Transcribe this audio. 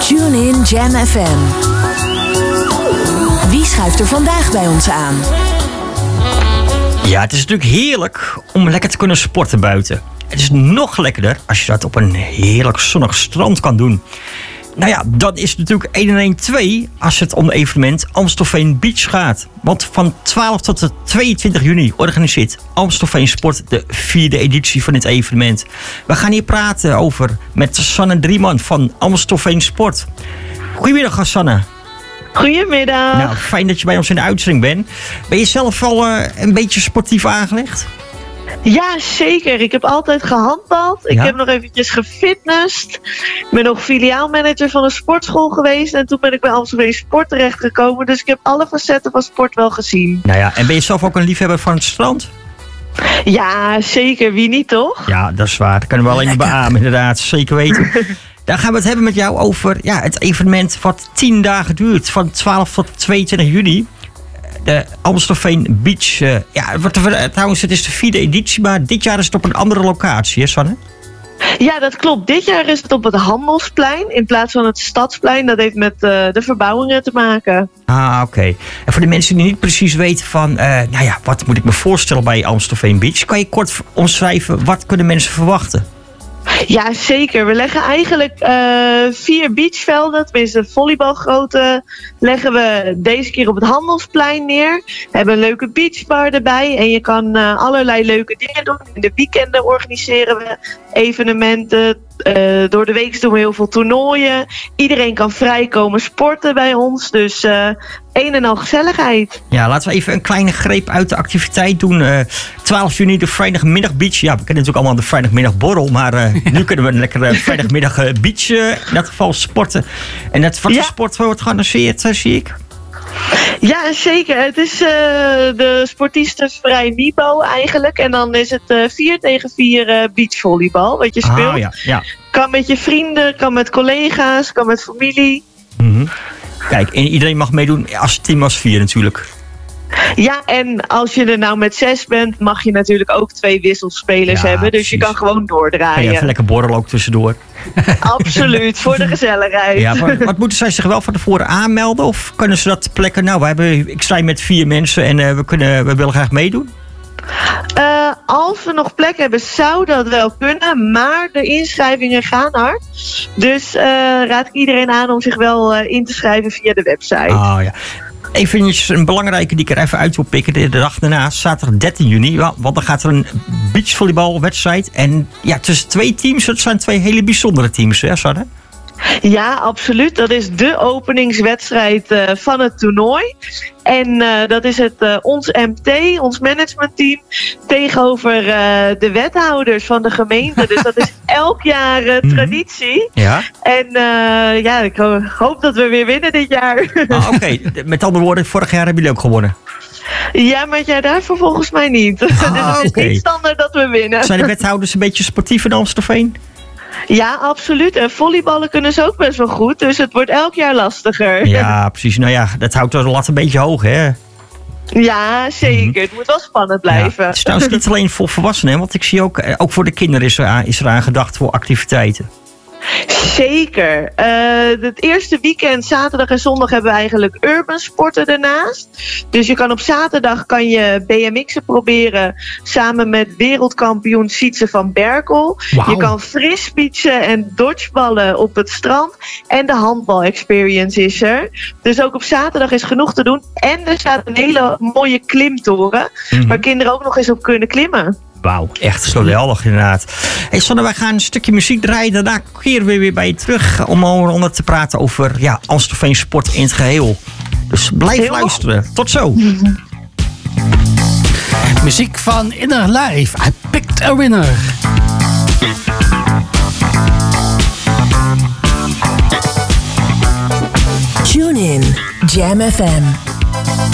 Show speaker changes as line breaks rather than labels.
Tune in Jam FM. Wie schuift er vandaag bij ons aan?
Ja, het is natuurlijk heerlijk om lekker te kunnen sporten buiten. Het is nog lekkerder als je dat op een heerlijk zonnig strand kan doen. Nou ja, dan is het natuurlijk 1-1-2 als het om het evenement Amstelveen Beach gaat. Want van 12 tot de 22 juni organiseert Amstelveen Sport de 4e editie van dit evenement. We gaan hier praten over met Sanne Drieman van Amstelveen Sport. Goedemiddag, Sanne.
Goedemiddag.
Nou, fijn dat je bij ons in de uitzending bent. Ben je zelf al een beetje sportief aangelegd?
Ja, zeker. Ik heb altijd gehandbald. Ik heb nog eventjes gefitnessd. Ik ben nog filiaalmanager van een sportschool geweest. En toen ben ik bij Amstelveen Sport terechtgekomen. Dus ik heb alle facetten van sport wel gezien.
Nou ja, en ben je zelf ook een liefhebber van het strand?
Ja, zeker. Wie niet, toch?
Ja, dat is waar. Dat kunnen we alleen beamen, inderdaad. Zeker weten. Dan gaan we het hebben met jou over het evenement wat 10 dagen duurt. Van 12 tot 22 juni. De Amstelveen Beach. Trouwens, het is de 4e editie, maar dit jaar is het op een andere locatie, hè, Sanne?
Ja, dat klopt. Dit jaar is het op het Handelsplein in plaats van het Stadsplein. Dat heeft met de verbouwingen te maken.
Ah, oké. En voor de mensen die niet precies weten van, wat moet ik me voorstellen bij Amstelveen Beach? Kan je kort omschrijven, wat kunnen mensen verwachten?
Ja, zeker. We leggen eigenlijk 4 beachvelden, tenminste volleybalgrootte, leggen we deze keer op het Handelsplein neer. We hebben een leuke beachbar erbij en je kan allerlei leuke dingen doen. In de weekenden organiseren we evenementen. Door de week doen we heel veel toernooien. Iedereen kan vrij komen sporten bij ons. Dus een en al gezelligheid. Ja,
laten we even een kleine greep uit de activiteit doen. 12 juni de vrijdagmiddag beach. Ja, we kennen natuurlijk allemaal de vrijdagmiddag borrel. Maar nu kunnen we een lekkere vrijdagmiddag beach in dat geval sporten. En wat voor sport wordt georganiseerd, zie ik?
Ja, zeker. Het is de sportistenvrij Nibo eigenlijk. En dan is het 4 tegen 4 beachvolleybal wat je speelt.
Ja.
Kan met je vrienden, kan met collega's, kan met familie.
Mm-hmm. Kijk, en iedereen mag meedoen als team als 4 natuurlijk.
Ja, en als je er nou met 6 bent, mag je natuurlijk ook 2 wisselspelers hebben. Dus je kan gewoon doordraaien.
Ja, even lekker borrelen ook tussendoor.
Absoluut, voor de gezelligheid.
Ja, wat moeten zij zich wel van tevoren aanmelden? Of kunnen ze dat ter plekke? Nou, ik sta hier met 4 mensen en we willen graag meedoen.
Als we nog plek hebben, zou dat wel kunnen. Maar de inschrijvingen gaan hard. Dus raad ik iedereen aan om zich wel in te schrijven via de website.
Oh ja. Even een belangrijke die ik er even uit wil pikken. De dag daarna, zaterdag 13 juni. Want dan gaat er een beachvolleybalwedstrijd. En ja, tussen 2 teams. Dat zijn 2 hele bijzondere teams, hè, Sanne?
Ja, absoluut. Dat is de openingswedstrijd van het toernooi. En dat is ons MT, ons managementteam, tegenover de wethouders van de gemeente. Dus dat is elk jaar traditie.
Ja.
En ik hoop dat we weer winnen dit jaar.
Oké. Met andere woorden, vorig jaar hebben jullie ook gewonnen.
Ja, maar het jaar daarvoor volgens mij niet. Dus het is niet standaard dat we winnen.
Zijn de wethouders een beetje sportief in Amstelveen?
Ja, absoluut. En volleyballen kunnen ze ook best wel goed. Dus het wordt elk jaar lastiger.
Ja, precies. Nou ja, dat houdt de lat een beetje hoog, hè?
Ja, zeker. Het moet wel spannend blijven.
Ja, het is trouwens niet alleen voor volwassenen, want ik zie ook voor de kinderen is er aan gedacht voor activiteiten.
Zeker. Het eerste weekend, zaterdag en zondag, hebben we eigenlijk urban sporten ernaast. Dus je kan op zaterdag BMX'en proberen samen met wereldkampioen Sietse van Berkel.
Wow.
Je kan frisbeetsen en dodgeballen op het strand. En de handbal-experience is er. Dus ook op zaterdag is genoeg te doen. En er staat een hele mooie klimtoren, waar kinderen ook nog eens op kunnen klimmen.
Wauw, echt geweldig inderdaad. Hey Sanne, wij gaan een stukje muziek draaien. Daarna keren we weer bij je terug om onder te praten over Amstelveen Sport in het geheel. Dus blijf luisteren. Tot zo.
Muziek van Inner Life. I picked a winner.
Tune in Jam FM.